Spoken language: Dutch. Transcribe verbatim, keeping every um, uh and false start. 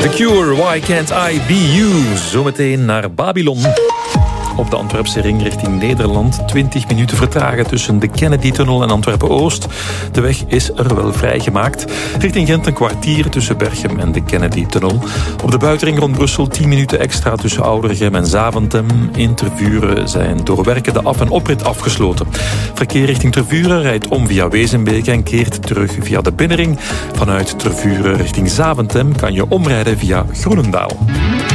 The Cure, Why Can't I Be You? Zometeen naar Babylon. Op de Antwerpse ring richting Nederland. twintig minuten vertragen tussen de Kennedy-tunnel en Antwerpen-Oost. De weg is er wel vrijgemaakt. Richting Gent een kwartier tussen Berchem en de Kennedy-tunnel. Op de buitenring rond Brussel tien minuten extra tussen Oudergem en Zaventem. In Tervuren zijn door werken de af- en oprit afgesloten. Verkeer richting Tervuren rijdt om via Wezenbeek en keert terug via de binnenring. Vanuit Tervuren richting Zaventem kan je omrijden via Groenendaal.